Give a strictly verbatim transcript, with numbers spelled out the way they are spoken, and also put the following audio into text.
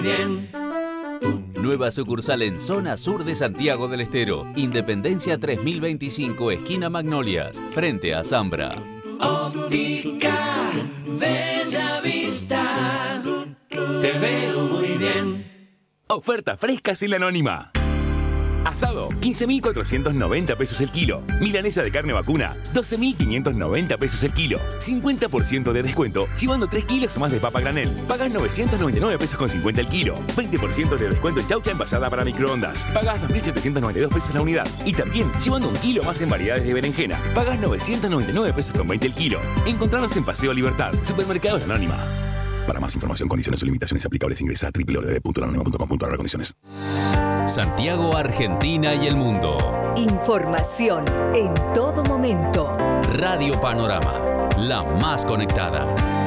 Bien. Nueva sucursal en zona sur de Santiago del Estero. Independencia tres mil veinticinco, esquina Magnolias, frente a Zambra. Óptica Bella Vista. Te veo muy bien. Oferta fresca en la Anónima. Asado, quince mil cuatrocientos noventa pesos el kilo. Milanesa de carne vacuna, doce mil quinientos noventa pesos el kilo. cincuenta por ciento de descuento, llevando tres kilos o más de papa granel. Pagás novecientos noventa y nueve pesos con cincuenta el kilo. veinte por ciento de descuento en chaucha envasada para microondas. Pagás dos mil setecientos noventa y dos pesos la unidad. Y también, llevando un kilo más en variedades de berenjena. Pagás novecientos noventa y nueve pesos con veinte el kilo. Encontranos en Paseo Libertad, Supermercados La Anónima. Para más información, condiciones o limitaciones aplicables, ingresa a doble u doble u doble u punto la anónima punto com punto a r condiciones. Santiago, Argentina y el mundo. Información en todo momento. Radio Panorama, la más conectada.